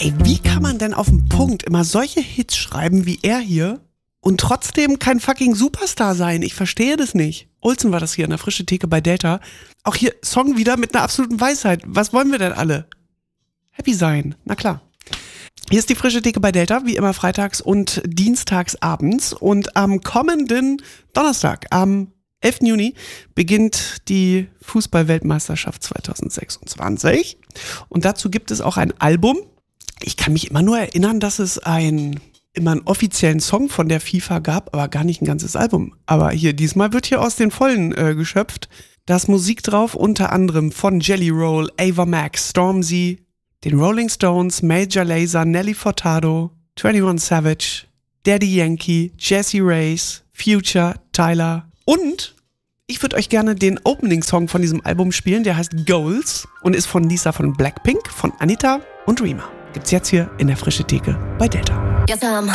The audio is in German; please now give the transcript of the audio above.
Ey, wie kann man denn auf den Punkt immer solche Hits schreiben wie er hier und trotzdem kein fucking Superstar sein? Ich verstehe das nicht. Olsen war das hier in der Frische Theke bei Delta. Auch hier Song wieder mit einer absoluten Weisheit. Was wollen wir denn alle? Happy sein, na klar. Hier ist die Frische Theke bei Delta, wie immer freitags und dienstags abends. Und am kommenden Donnerstag, am 11. Juni, beginnt die Fußball-Weltmeisterschaft 2026. Und dazu gibt es auch ein Album. Ich kann mich immer nur erinnern, dass es immer einen offiziellen Song von der FIFA gab, aber gar nicht ein ganzes Album. Aber hier, diesmal wird hier aus den Vollen geschöpft. Da ist Musik drauf, unter anderem von Jelly Roll, Ava Max, Stormzy, den Rolling Stones, Major Lazer, Nelly Furtado, 21 Savage, Daddy Yankee, Jessie Reyes, Future, Tyler und ich würde euch gerne den Opening-Song von diesem Album spielen, der heißt Goals und ist von Lisa von Blackpink, von Anita und Rema. Gibt's jetzt hier in der Frische Theke bei Delta. Yes,